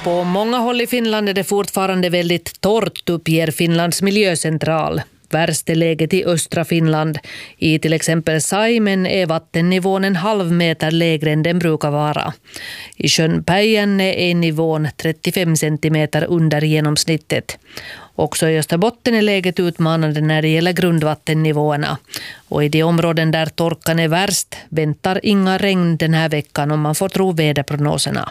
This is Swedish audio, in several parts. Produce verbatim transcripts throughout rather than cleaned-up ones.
På många håll i Finland är det fortfarande väldigt torrt, uppger Finlands miljöcentral. Värst är läget i östra Finland. I till exempel Saimen är vattennivån en halv meter lägre än den brukar vara. I sjön Päijänne är nivån trettiofem centimeter under genomsnittet. Också i Österbotten är läget utmanande när det gäller grundvattennivåerna. Och i de områden där torkan är värst väntar inga regn den här veckan om man får tro väderprognoserna.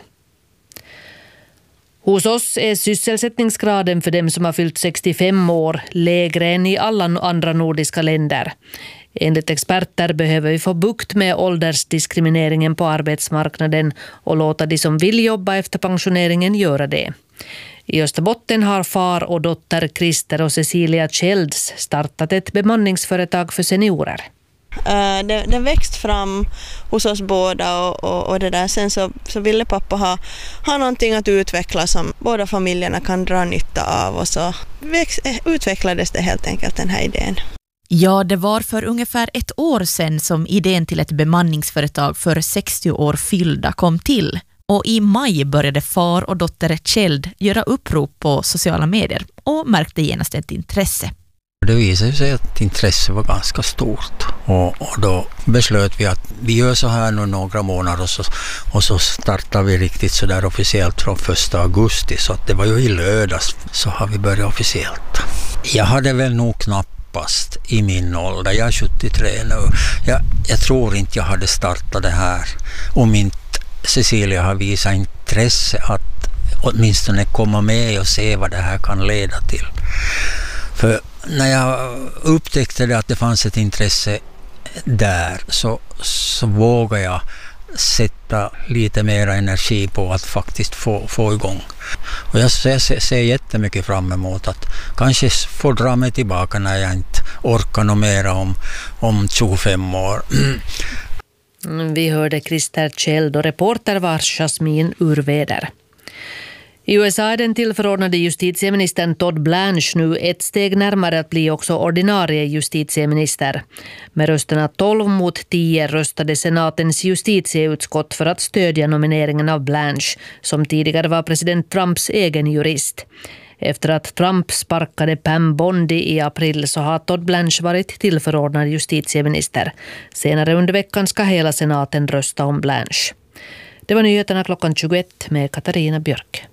Hos oss är sysselsättningsgraden för dem som har fyllt sextiofem år lägre än i alla andra nordiska länder. Enligt experter behöver vi få bukt med åldersdiskrimineringen på arbetsmarknaden och låta de som vill jobba efter pensioneringen göra det. I Österbotten har far och dotter Christer och Cecilia Kjelds startat ett bemanningsföretag för seniorer. Uh, det, det växt fram hos oss båda och, och, och det där. Sen så, så ville pappa ha, ha någonting att utveckla som båda familjerna kan dra nytta av, och så växt, utvecklades det helt enkelt, den här idén. Ja, det var för ungefär ett år sedan som idén till ett bemanningsföretag för sextio år fyllda kom till. Och i maj började far och dotter Kjeld göra upprop på sociala medier och märkte genast ett intresse. Det visade sig att intresset var ganska stort, och, och då beslöt vi att vi gör så här nu några månader och så, och så startar vi riktigt så där officiellt från första augusti, så att det var ju i lördags så har vi börjat officiellt. Jag hade väl nog knappast i min ålder, jag är sjuttiotre nu, jag, jag tror inte jag hade startat det här om inte Cecilia har visat intresse att åtminstone komma med och se vad det här kan leda till. För när jag upptäckte det att det fanns ett intresse där, så, så vågar jag sätta lite mer energi på att faktiskt få, få igång. Och jag ser, ser jättemycket fram emot att kanske få dra mig tillbaka när jag inte orkar något mer om, om tjugofem år. Vi hörde Christer Kjeld och reporter var Jasmin Urveder. I U S A är den tillförordnade justitieministern Todd Blanche nu ett steg närmare att bli också ordinarie justitieminister. Med rösterna tolv mot tio röstade senatens justitieutskott för att stödja nomineringen av Blanche, som tidigare var president Trumps egen jurist. Efter att Trump sparkade Pam Bondi i april så har Todd Blanche varit tillförordnad justitieminister. Senare under veckan ska hela senaten rösta om Blanche. Det var nyheterna klockan tjugoett med Katarina Björk.